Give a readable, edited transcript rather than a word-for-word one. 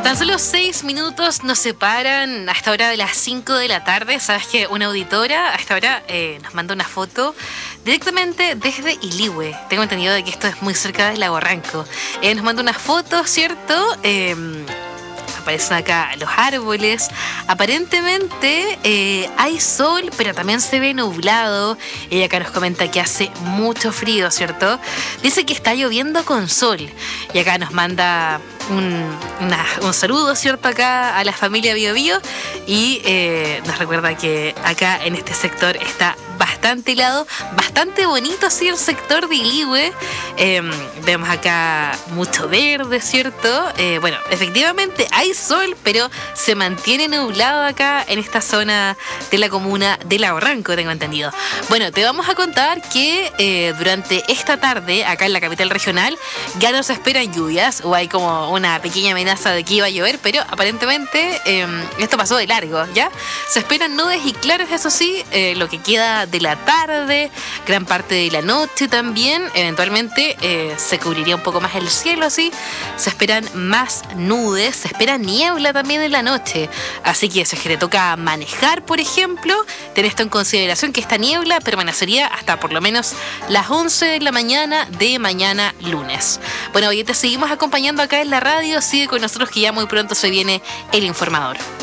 Tan solo 6 minutos nos separan a esta hora de las 5 de la tarde. Sabes que una auditora a esta hora nos manda una foto directamente desde Iligüe. Tengo entendido de que esto es muy cerca de Lago Barranco. Nos manda una foto, ¿cierto? Aparecen acá los árboles. Aparentemente hay sol, pero también se ve nublado. Ella acá nos comenta que hace mucho frío, ¿cierto? Dice que está lloviendo con sol. Y acá nos manda un saludo, ¿cierto? Acá a la familia Bio Bio. Y nos recuerda que acá en este sector está bastante helado, bastante bonito, sí, el sector de Iligüe. Vemos acá mucho verde, ¿cierto? Bueno, efectivamente hay sol, pero se mantiene nublado acá en esta zona de la comuna de Lago Barranco, tengo entendido. Bueno, te vamos a contar que durante esta tarde, acá en la capital regional, ya no se esperan lluvias, o hay como una pequeña amenaza de que iba a llover, pero aparentemente esto pasó de largo, ¿ya? Se esperan nubes y claros, eso sí, lo que queda de la tarde, gran parte de la noche también. Eventualmente se cubriría un poco más el cielo, así. Se esperan más nubes, se espera niebla también en la noche. Así que si es que te toca manejar, por ejemplo, ten esto en consideración, que esta niebla permanecería hasta por lo menos las 11 de la mañana de mañana lunes. Bueno, hoy te seguimos acompañando acá en la radio. Sigue con nosotros que ya muy pronto se viene el informador.